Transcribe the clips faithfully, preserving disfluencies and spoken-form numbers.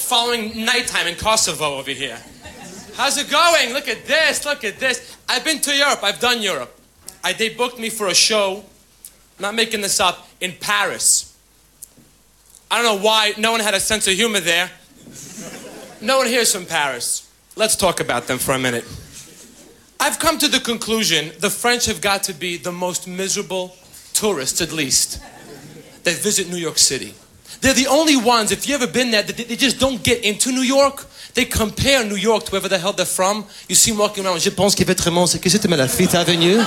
following nighttime in Kosovo over here. How's it going? Look at this, look at this. I've been to Europe, I've done Europe. I, they booked me for a show, not making this up, in Paris. I don't know why, no one had a sense of humor there. No one here's from Paris. Let's talk about them for a minute. I've come to the conclusion the French have got to be the most miserable tourists, at least, that visit New York City. They're the only ones, if you've ever been there, they just don't get into New York. They compare New York to wherever the hell they're from. You see them walking around, je pense qu'il fait très bon, c'est que c'était la Fifth Avenue.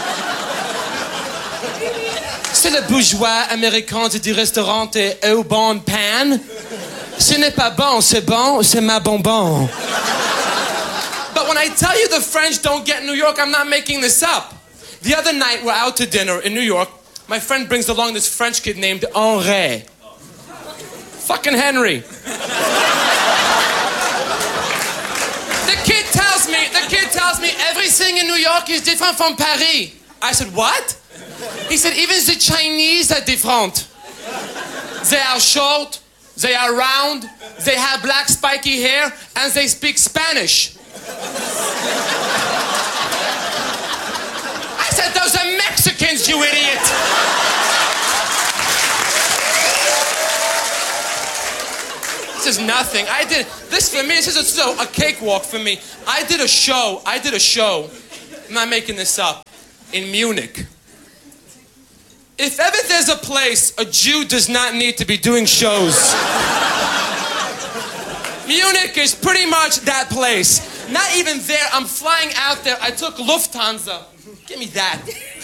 C'est le bourgeois américain du restaurant au bon pan. Ce n'est pas bon, c'est bon, c'est ma bonbon. But when I tell you the French don't get New York, I'm not making this up. The other night, we're out to dinner in New York. My friend brings along this French kid named Henri. Fucking Henry. The kid tells me, the kid tells me everything in New York is different from Paris. I said, what? He said, even the Chinese are different. They are short, they are round, they have black spiky hair, and they speak Spanish. I said, those are Mexicans, you idiot. This is nothing. I did, this for me, this is a, so, a cakewalk for me. I did a show, I did a show, I'm not making this up, in Munich. If ever there's a place a Jew does not need to be doing shows, Munich is pretty much that place. Not even there, I'm flying out there. I took Lufthansa. Give me that.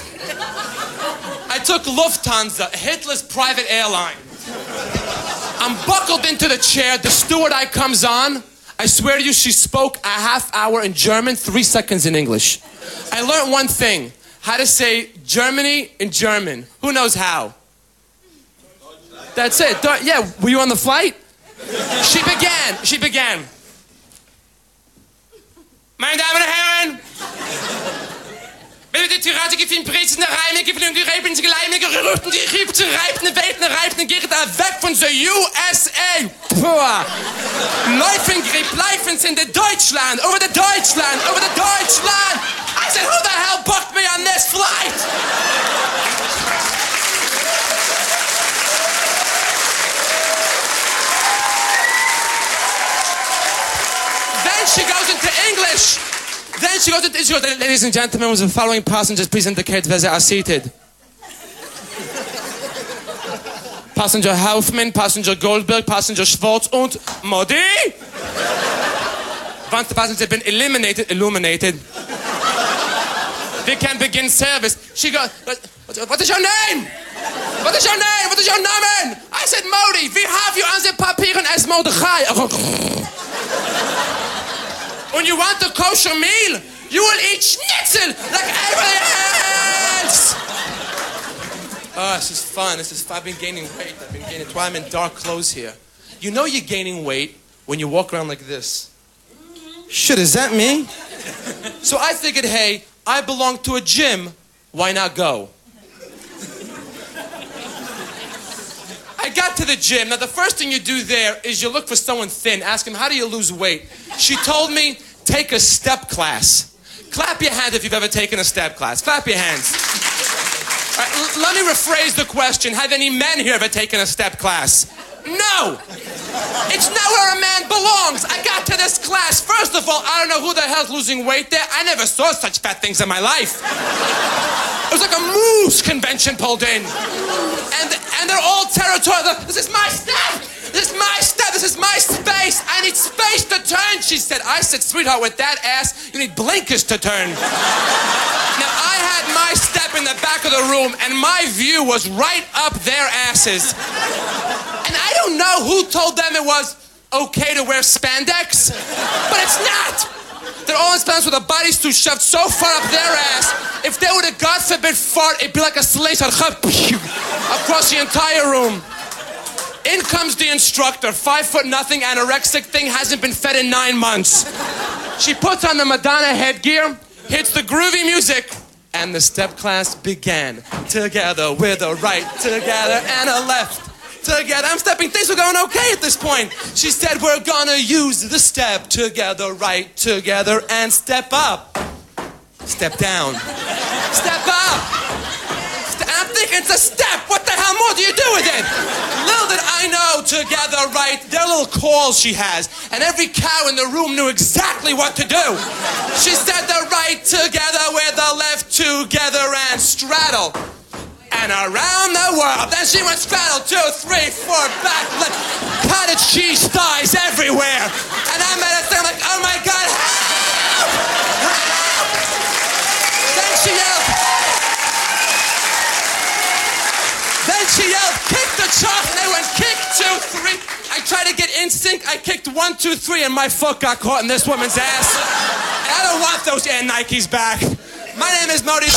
I took Lufthansa, Hitler's private airline. I'm buckled into the chair. The steward I comes on. I swear to you, she spoke a half hour in German, three seconds in English. I learned one thing. How to say Germany in German. Who knows how? That's it. Yeah, were you on the flight? She began, she began. Meine Damen und Herren, wenn die Tirade gefilmt, Präsen, der Reime, gefilmt, die Reiben, die Geleime, gerüchten, die Riebte, Reibten, Welten, Reibten, geht da weg von der U S A. Pua. Läufen, Grieb, Leifen sind in Deutschland, over the Deutschland, over the Deutschland. I said, who the hell booked me on this flight? Then she goes into English. Then she goes into she goes, ladies and gentlemen, with the following passengers, please indicate where they are seated. Passenger Hoffman, Passenger Goldberg, Passenger Schwartz und Modi. Once the passengers have been eliminated, illuminated, we can begin service. She goes, what is your name? What is your name? What is your name? I said, Modi, we have you on the papieren as Mordechai. When you want a kosher meal, you will eat schnitzel like everybody else. Oh, this is fun. This is fun. I've been gaining weight. I've been gaining. That's why I'm in dark clothes here. You know you're gaining weight when you walk around like this. Shit, is that me? So I figured, hey, I belong to a gym. Why not go? I got to the gym. Now, the first thing you do there is you look for someone thin. Ask them, how do you lose weight? She told me, take a step class. Clap your hands if you've ever taken a step class. Clap your hands. All right, l- let me rephrase the question. Have any men here ever taken a step class? No! It's not where a man belongs. I got to this class. First of all, I don't know who the hell's losing weight there. I never saw such fat things in my life. It was like a moose convention pulled in. And, and they're all territorial. This is my step! This is my step! This is my space! I need space to turn, she said. I said, sweetheart, with that ass, you need blinkers to turn. Now, I had my step in the back of the room, and my view was right up their asses. And I don't know who told them it was okay to wear spandex, but it's not. They're all in spandex with a bodysuit shoved so far up their ass. If they would have, God forbid, fart, it'd be like a slingshot across the entire room. In comes the instructor, five foot nothing, anorexic thing, hasn't been fed in nine months. She puts on the Madonna headgear, hits the groovy music, and the step class began. Together with a right, together and a left. together. I'm stepping. Things were going okay at this point. She said, we're gonna use the step together, right together, and step up. Step down. Step up. Ste- I'm thinking it's a step. What the hell more do you do with it? Little did I know, together, right, there are little calls she has, and every cow in the room knew exactly what to do. She said the right together with the left together and straddle. And around the world. Then she went straddle, two, three, four, back, left. Cottage cheese thighs everywhere. And I'm at it, I'm like, oh my God, help! Help! Then she yelled, then she yelled, kick the chalk, and they went kick, two, three. I tried to get in sync, I kicked one, two, three, and my foot got caught in this woman's ass. And I don't want those Air Nikes back. My name is Modi.